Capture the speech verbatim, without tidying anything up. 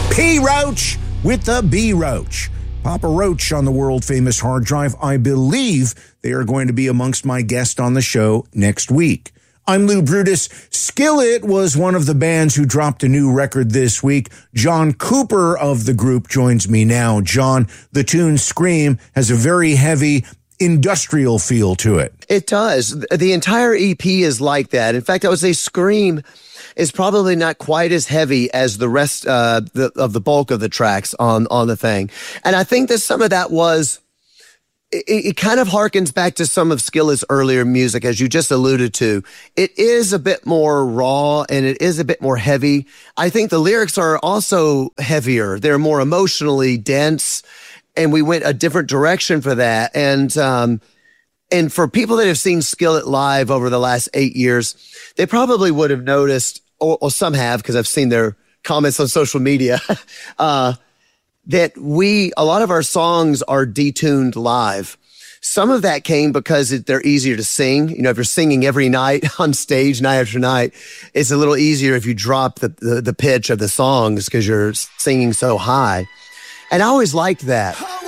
P. Roach with the B. Roach. Papa Roach on the world-famous hard drive. I believe they are going to be amongst my guests on the show next week. I'm Lou Brutus. Skillet was one of the bands who dropped a new record this week. John Cooper of the group joins me now. John, the tune Scream has a very heavy industrial feel to it. It does. The entire E P is like that. In fact, I would say Scream is probably not quite as heavy as the rest uh, the, of the bulk of the tracks on, on the thing. And I think that some of that was, it, it kind of harkens back to some of Skillet's earlier music, as you just alluded to. It is a bit more raw and it is a bit more heavy. I think the lyrics are also heavier. They're more emotionally dense, and we went a different direction for that. And, um, And for people that have seen Skillet live over the last eight years, they probably would have noticed, or, or some have, because I've seen their comments on social media, uh, that we, a lot of our songs are detuned live. Some of that came because it, they're easier to sing. You know, if you're singing every night on stage, night after night, it's a little easier if you drop the, the, the pitch of the songs because you're singing so high. And I always liked that.